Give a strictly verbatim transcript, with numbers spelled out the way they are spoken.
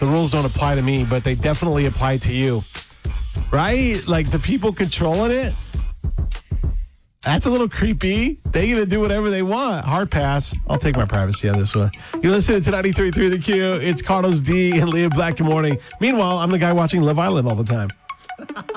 the rules don't apply to me, but they definitely apply to you. Right? Like the people controlling it. That's a little creepy. They get to do whatever they want. Hard pass. I'll take my privacy on this one. You're listening to ninety-three point three The Q. It's Carlos D and Leah Black. Good morning. Meanwhile, I'm the guy watching Love Island all the time.